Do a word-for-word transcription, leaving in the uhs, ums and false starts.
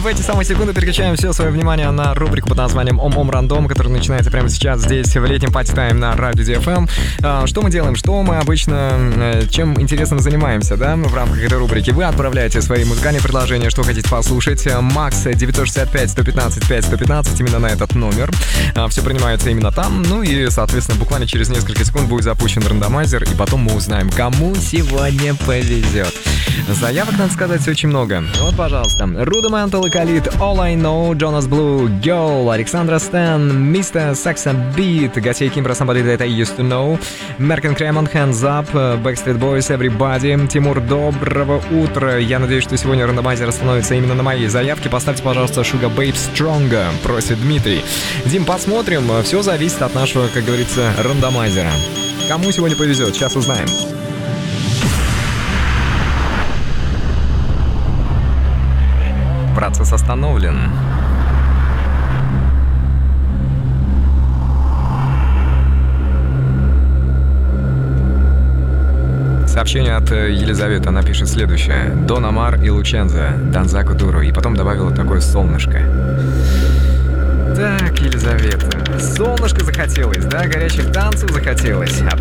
в эти самые секунды переключаем все свое внимание на рубрику под названием «Ом-Ом Рандом», которая начинается прямо сейчас здесь, в летнем пати-тайм на Радио ди эф эм. Что мы делаем? Что мы обычно, чем интересно занимаемся, да, в рамках этой рубрики? Вы отправляете свои музыкальные предложения, что хотите послушать. Макс девятьсот шестьдесят пять сто пятнадцать пять сто пятнадцать, именно на этот номер. Все принимается именно там. Ну и, соответственно, буквально через несколько секунд будет запущен рандомайзер, и потом мы узнаем, кому сегодня повезет. Заявок, надо сказать, очень много. Вот, пожалуйста. Rudimental и Khalid, All I Know, Jonas Blue, Girl, Александра Стэн, мистер Saxa Beat, Гатей Кимбра, Somebody That I Used To Know, Меркен Кремон, Hands Up, Backstreet Boys, Everybody, Тимур, доброго утра. Я надеюсь, что сегодня рандомайзер остановится именно на моей заявке. Поставьте, пожалуйста, Sugar Babe Stronger, просит Дмитрий. Дим, посмотрим. Все зависит от нашего, как говорится, рандомайзера. Кому сегодня повезет, сейчас узнаем. Процесс остановлен. Сообщение от Елизаветы, она пишет следующее. Дон Омар и Лучензо, Данзаку Дуру. И потом добавила такое солнышко. Так, Елизавета, солнышко захотелось, да? Горячих танцев захотелось.